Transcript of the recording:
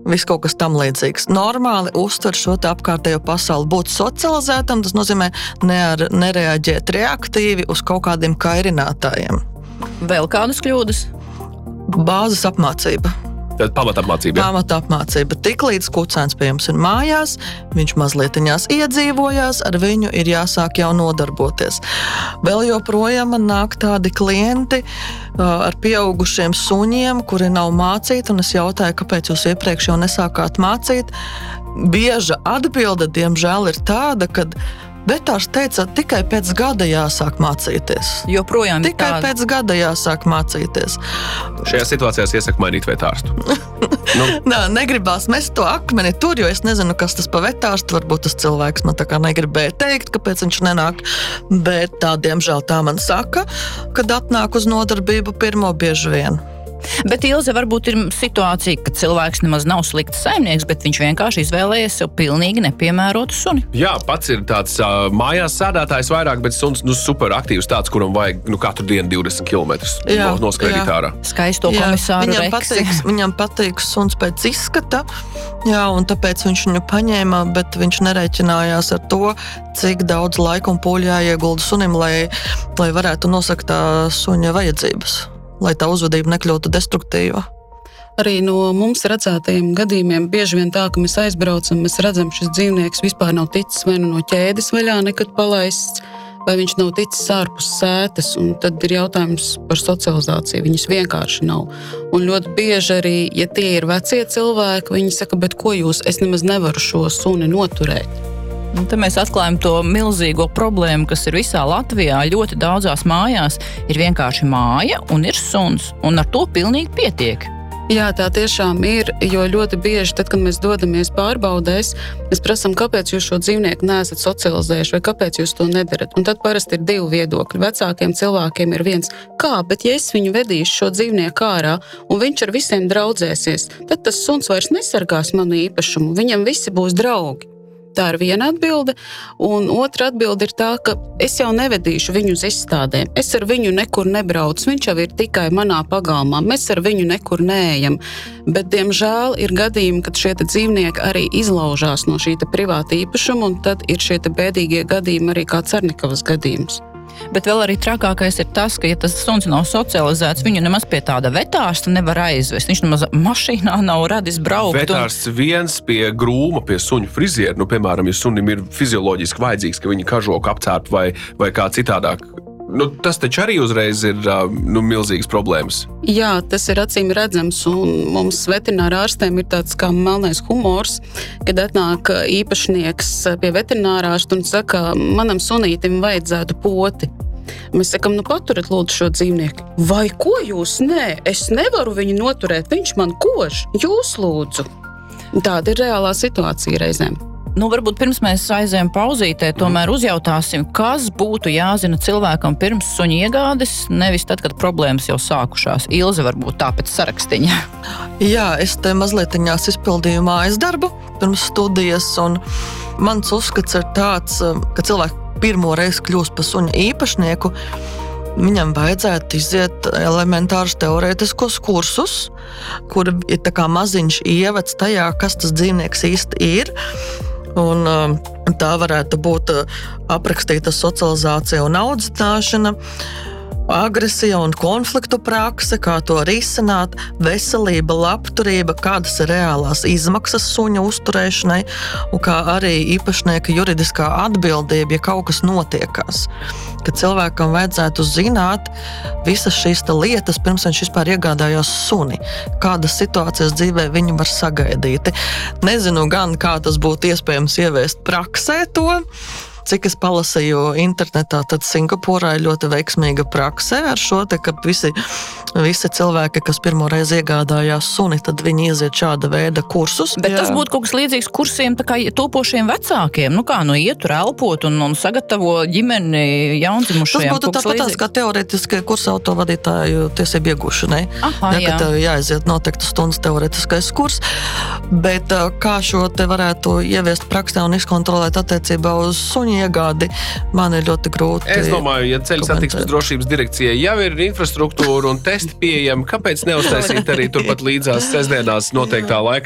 viss kaut kas tam līdzīgs. Normāli uztver šo te apkārtējo pasauli. Būt socializētam, tas nozīmē nereaģēt reaktīvi uz kaut kādiem kairinātājiem. Vēl kādas kļūdas? Bāzes apmācība. Tad pamatapmācība. Pamatapmācība. Tiklīdz kucēns pie jums ir mājās, viņš mazlietiņās iedzīvojās, ar viņu ir jāsāk jau nodarboties. Vēl joprojām man nāk tādi klienti ar pieaugušiem suņiem, kuri nav mācīti, un es jautāju, kāpēc jūs iepriekš jau nesākāt mācīt. Bieža atbilde, diemžēl, ir tāda, kad vetārs teica, tikai pēc gada jāsāk mācīties. Joprojām ir tikai pēc gada jāsāk mācīties. Šajā situācijās iesaku mainīt vetārstu. Nā, negribās mest to akmeni tur, jo es nezinu, kas tas pa vetārstu. Varbūt tas cilvēks man tā kā negribēja teikt, kāpēc viņš nenāk. Bet tā, diemžēl, tā man saka, kad atnāk uz nodarbību pirmo bieži vien. Bet, Ilze, varbūt ir situācija, ka cilvēks nemaz nav slikts saimnieks, bet viņš vienkārši izvēlējies sev pilnīgi nepiemērotu suni. Jā, pats ir tāds mājās sēdētājs vairāk, bet suns super aktīvs tāds, kuram vajag katru dienu 20 km noskraidīt ārā. Skaisto komisāru Reksi. Viņam patīk suns pēc izskata, jā, un tāpēc viņš viņu paņēma, bet viņš nereiķinājās ar to, cik daudz laika un pūļu jāiegulda sunim, lai varētu nosakt tā suņa vajadzības. Lai tā uzvedība nekļūtu destruktīva. Arī no mums redzētajiem gadījumiem bieži vien tā, ka mēs aizbraucam, mēs redzam, šis dzīvnieks vispār nav ticis vai no ķēdes vaļā nekad palaists, vai viņš nav ticis ārpus sētas, un tad ir jautājums par socializāciju. Viņas vienkārši nav. Un ļoti bieži arī, ja tie ir vecie cilvēki, viņi saka, bet ko jūs, es nemaz nevaru šo suni noturēt. Un te mēs atklājam to milzīgo problēmu, kas ir visā Latvijā. Ļoti daudzās mājās ir vienkārši māja un ir suns, un ar to pilnīgi pietiek. Jā, tā tiešām ir, jo ļoti bieži, tad, kad mēs dodamies pārbaudēs, mēs prasam, kāpēc jūs šo dzīvnieku neesat socializējuši vai kāpēc jūs to nedarat. Un tad parasti ir divi viedokļi. Vecākiem cilvēkiem ir viens, bet ja es viņu vedīšu šo dzīvnieku ārā un viņš ar visiem draudzēsies, tad tas suns vairs nesargās manu īpašumu, viņam visi būs draugi. Tā ir viena atbilde, un otra atbilde ir tā, ka es jau nevedīšu viņu uz izstādēm. Es ar viņu nekur nebraucu, viņš jau ir tikai manā pagalmā, mēs ar viņu nekur neejam. Bet, diemžēl, ir gadījumi, kad šie dzīvnieki arī izlaužās no šī privāta īpašuma, un tad ir šie bēdīgie gadījumi arī kā Cernikavas gadījums. Bet vēl arī trakākais ir tas, ka, ja tas suns nav socializēts, viņu nemaz pie tāda vetārsta nevar aizvest. Viņš nemaz mašīnā nav radis braukt. Vetārsts viens pie grūma, pie suņu friziera, piemēram, ja sunim ir fizioloģiski vajadzīgs, ka viņa kažoku apcērt vai kā citādāk. Tas taču arī uzreiz ir milzīgas problēmas. Jā, tas ir acīm redzams, un mums veterināra ārstiem ir tāds kā melnais humors, kad atnāk īpašnieks pie veterinārārsta un saka, manam sunītim vajadzētu poti. Mēs sakam, paturiet lūdzu šo dzīvnieku. Vai ko jūs? Nē, es nevaru viņu noturēt, viņš man kož. Jūs lūdzu. Tāda ir reālā situācija reizēm. Varbūt pirms mēs aizējam pauzītē, tomēr uzjautāsim, kas būtu jāzina cilvēkam pirms suņa iegādes, nevis tad, kad problēmas jau sākušās. Ilze varbūt tā pēc sarakstiņa. Jā, es te mazlietiņās izpildīju mājas darbu pirms studijas, un mans uzskats ir tāds, ka cilvēki pirmo reizi kļūst par suņa īpašnieku, viņam vajadzētu iziet elementārus teorētiskos kursus, kur ir tā kā maziņš ievads tajā, kas tas dzīvnieks īsti ir. Un tā varētu būt aprakstīta socializācija un audzināšana, agresija un konfliktu prakse, kā to risināt, veselība, labturība, kādas ir reālās izmaksas suņa uzturēšanai un kā arī īpašnieka juridiskā atbildība, ja kaut kas notiekās. Ka cilvēkam vajadzētu zināt visas šīs lietas, pirms viņš vispār iegādājās suni. Kādas situācijas dzīvē viņi var sagaidīt. Nezinu gan, kā tas būtu iespējams ieviest praksē to. Cik es palasīju internetā, tad Singapūrā ir ļoti veiksmīga prakse ar šo ka visi cilvēki, kas pirmoreiz iegādājās suni, tad viņi iziet šāda veida kursus. Bet tas būtu kaut kas līdzīgs kursiem tā kā topošiem vecākiem. Iet tur elpot un sagatavo ģimeni jaundzimušajiem. Tas būtu tāpat kā teorētiskie kursa autovadītāju tiesību iegūšanai. Ka tev jāiziet noteikti stundas teorētiskais kurs. Bet kā šo te varētu ieviest praksē un izkontrolēt attiecībā uz suņu iegādi, man ir ļoti grūti. Es domāju, ja ceļu satiksmes drošības direkcijai jau ir infrastruktūra un testi pieejami, kāpēc neuztaisīt arī turpat līdzās sestdienās noteiktā laikā